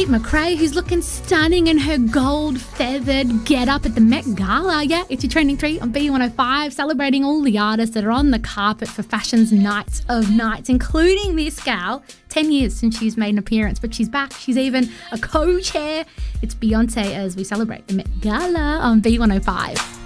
Tate McRae, who's looking stunning in her gold feathered get-up at the Met Gala. Yeah, it's your Trending 3 on B105, celebrating all the artists that are on the carpet for fashion's Nights of Nights, including this gal. 10 years since she's made an appearance, but she's back. She's even a co-chair. It's Beyonce as we celebrate the Met Gala on B105.